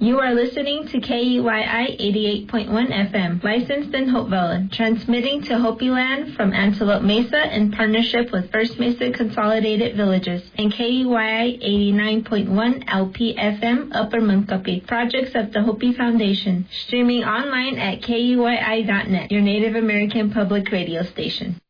You are listening to KUYI 88.1 FM, licensed in Hopevilla, transmitting to Hopi Land from Antelope Mesa in partnership with First Mesa Consolidated Villages, and KUYI 89.1 LP FM, Upper Munkapi, projects of the Hopi Foundation, streaming online at KUYI.net, your Native American public radio station.